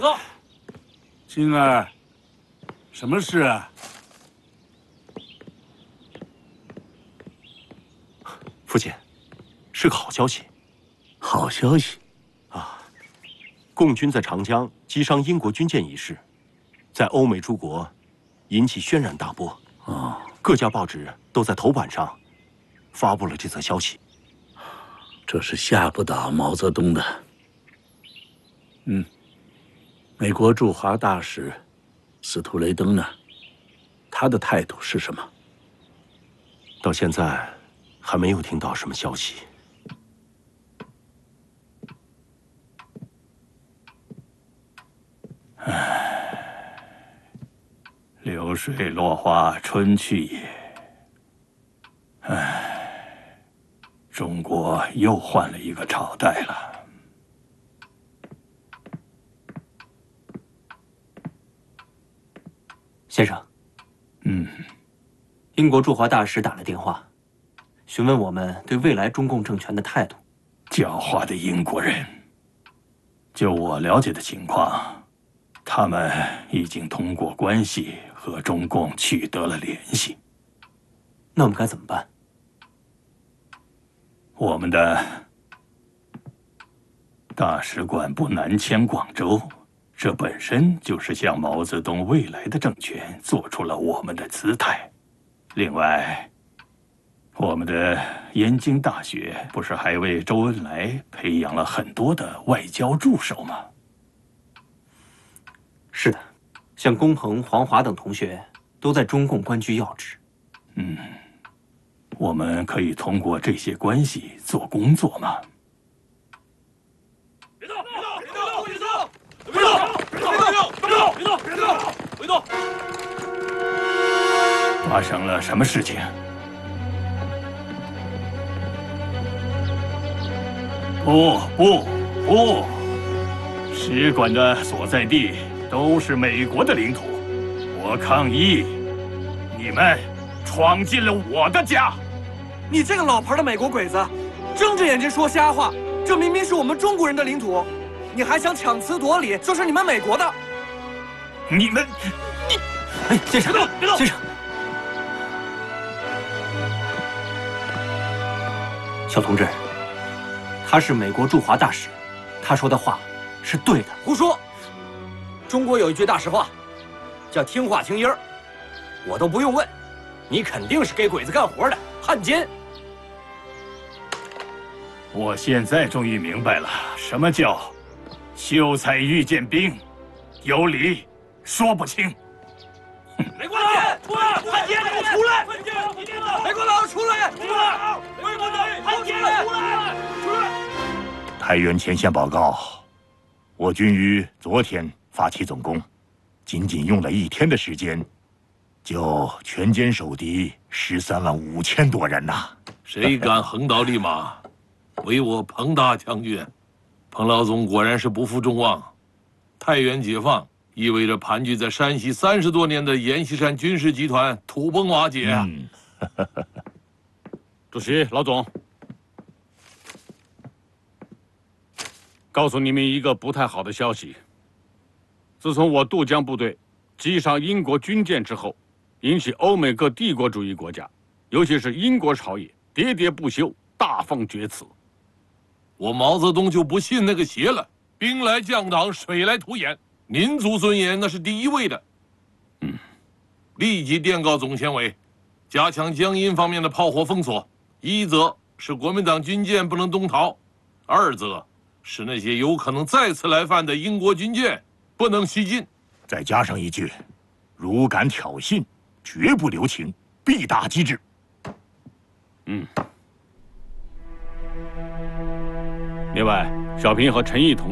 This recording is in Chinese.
走。 星儿，什么事啊？ 父亲，是个好消息。 好消息啊！共军在长江击伤英国军舰一事，在欧美诸国引起轩然大波。 哦， 各家报纸都在头版上发布了这则消息。 这是吓不倒毛泽东的。美国驻华大使斯图雷登呢？他的态度是什么？ 到现在还没有听到什么消息。 流水落花春去也。中国又换了一个朝代了。 先生，英国驻华大使打来电话，询问我们对未来中共政权的态度。 狡猾的英国人！就我了解的情况，他们已经通过关系和中共取得了联系。 那我们该怎么办？ 我们的大使馆不南迁广州，这本身就是向毛泽东未来的政权做出了我们的姿态。另外，我们的燕京大学不是还为周恩来培养了很多的外交助手吗？ 是的，像龚鹏、黄华等同学都在中共官居要职。 我们可以通过这些关系做工作吗？ 别动！别动！别动！ 发生了什么事情？不！使馆的所在地都是美国的领土，我抗议！你们闯进了我的家！ 你这个老牌的美国鬼子，睁着眼睛说瞎话！这明明是我们中国人的领土，你还想强词夺理，说是你们美国的？ 你！ 哎，先生， 别动！ 先生，小同志，他是美国驻华大使，他说的话是对的。 胡说！中国有一句大实话，叫听话听音儿。我都不用问，你肯定是给鬼子干活的汉奸。 我现在终于明白了，什么叫秀才遇见兵，有理说不清。 美国佬出来！汉奸，出来！美国佬出来！出来！美国佬汉奸出来！出来！ 太原前线报告，我军于昨天发起总攻，仅仅用了1天的时间，就全歼守敌135000多人呐！ 谁敢横刀立马？唯我彭大将军。彭老总果然是不负众望。太原解放意味着盘踞在山西30多年的阎锡山军事集团土崩瓦解啊！ 主席、老总，告诉你们一个不太好的消息。自从我渡江部队击伤英国军舰之后，引起欧美各帝国主义国家，尤其是英国朝野喋喋不休，大放厥词。 我毛泽东就不信那个邪了，兵来将挡，水来土掩，民族尊严那是第一位的。立即电告总前委，加强江阴方面的炮火封锁。一则是国民党军舰不能东逃，二则是那些有可能再次来犯的英国军舰不能西进。 再加上一句：如敢挑衅，绝不留情，必打击之。 另外，小平和陈毅同